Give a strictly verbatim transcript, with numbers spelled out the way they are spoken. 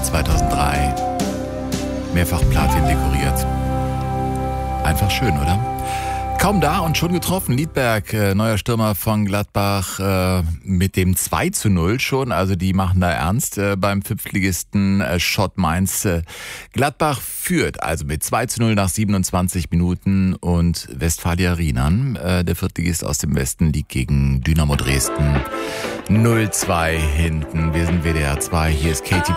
zweitausenddrei. Mehrfach Platin dekoriert. Einfach schön, oder? Kaum da und schon getroffen. Liedberg, äh, neuer Stürmer von Gladbach, äh, mit dem zwei zu null schon. Also die machen da ernst äh, beim Fünftligisten äh, Schott Mainz. Äh, Gladbach führt also mit zwei zu null nach siebenundzwanzig Minuten und Westfalia Rienan, äh, der Viertligist aus dem Westen, liegt gegen Dynamo Dresden null zwei hinten. Wir sind W D R zwei, hier ist Katy